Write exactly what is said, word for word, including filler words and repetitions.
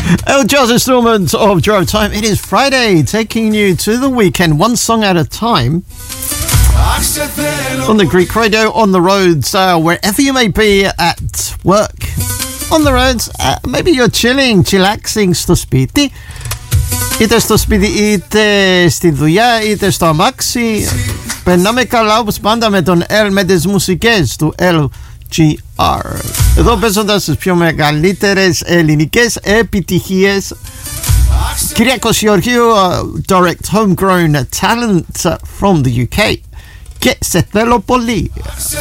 El Jazz installment of Drive Time. It is Friday, taking you to the weekend, one song at a time. On the Greek radio, on the roads, uh, wherever you may be at work, on the roads, uh, maybe you're chilling, chillaxing στο σπίτι, είτε στο σπίτι είτε στη δουλειά είτε στο αμάξι. Περνάμε καλά όπως πάντα με τον L, με τις μουσικές του L G R. Εδώ παίζοντας τις πιο μεγαλύτερες ελληνικές επιτυχίες. Κυριάκος Γεωργίου, uh, direct homegrown talent from the U K. Και σε θέλω πολύ.